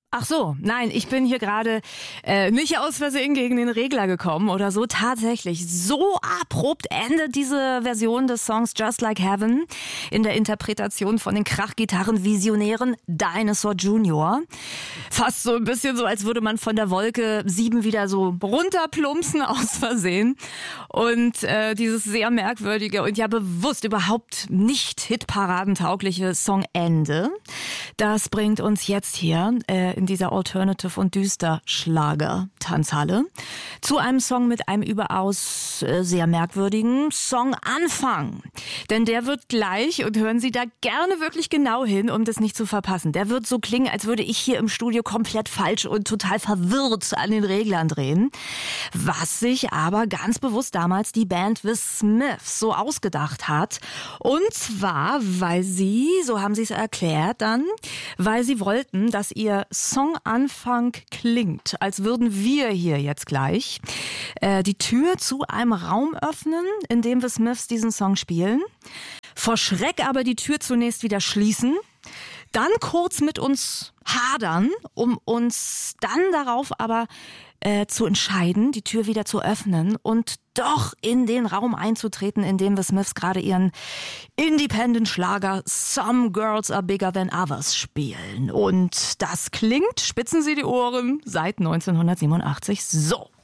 Ach so, nein, ich bin hier gerade nicht aus Versehen gegen den Regler gekommen oder so. Tatsächlich, so abrupt endet diese Version des Songs Just Like Heaven in der Interpretation von den Krachgitarren-Visionären Dinosaur Jr. Fast so ein bisschen so, als würde man von der Wolke 7 wieder so runterplumpsen aus Versehen. Und dieses sehr merkwürdige und ja bewusst überhaupt nicht hitparadentaugliche Songende, das bringt uns jetzt hier in dieser Alternative- und Düster-Schlager-Tanzhalle zu einem Song mit einem überaus sehr merkwürdigen Songanfang. Denn der wird gleich, und hören Sie da gerne wirklich genau hin, um das nicht zu verpassen, der wird so klingen, als würde ich hier im Studio komplett falsch und total verwirrt an den Reglern drehen. Was sich aber ganz bewusst damals die Band The Smiths so ausgedacht hat. Und zwar, weil sie, so haben sie es erklärt dann, weil sie wollten, dass ihr Songanfang klingt, als würden wir hier jetzt gleich die Tür zu einem Raum öffnen, in dem The Smiths diesen Song spielen, vor Schreck aber die Tür zunächst wieder schließen, dann kurz mit uns hadern, um uns dann darauf aber zu entscheiden, die Tür wieder zu öffnen und doch in den Raum einzutreten, in dem The Smiths gerade ihren Independent-Schlager Some Girls Are Bigger Than Others spielen. Und das klingt, spitzen Sie die Ohren, seit 1987 so.